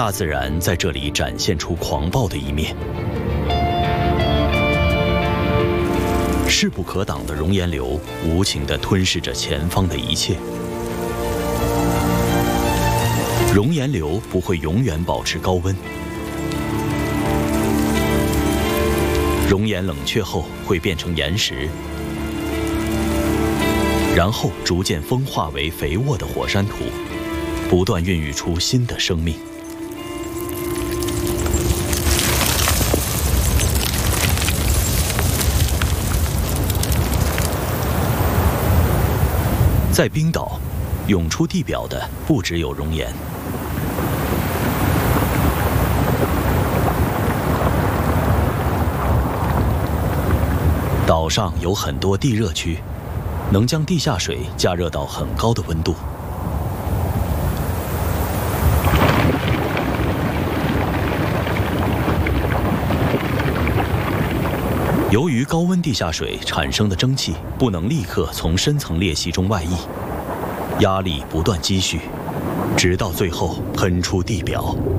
大自然在这里展现出狂暴的一面。势不可挡的熔岩流无情地吞噬着前方的一切。熔岩流不会永远保持高温，熔岩冷却后会变成岩石，然后逐渐风化为肥沃的火山土，不断孕育出新的生命。在冰岛，涌出地表的不只有熔岩。岛上有很多地热区，能将地下水加热到很高的温度。由于高温地下水产生的蒸汽不能立刻从深层裂隙中外溢，压力不断积蓄，直到最后喷出地表。